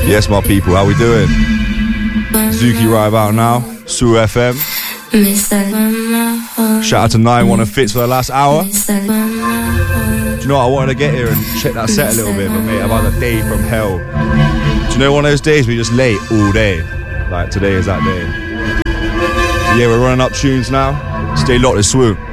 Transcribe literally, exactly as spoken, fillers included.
Yes, my people, how we doing? Zuki right about now, Suru F M. Shout out to nine one and Fitz for the last hour. Do you know what, I wanted to get here and check that set a little bit, but mate, I've had a day from hell. Do you know one of those days where you're just late all day? Like today is that day. Yeah, we're running up tunes now. Stay locked, it's Swoop.